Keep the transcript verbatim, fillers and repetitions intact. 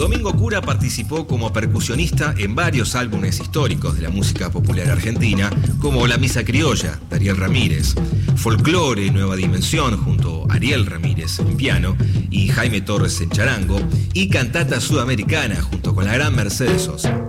Domingo Cura participó como percusionista en varios álbumes históricos de la música popular argentina, como La Misa Criolla, de Ariel Ramírez, Folclore, Nueva Dimensión, junto a Ariel Ramírez en piano y Jaime Torres en charango, y Cantata Sudamericana, junto con la gran Mercedes Sosa.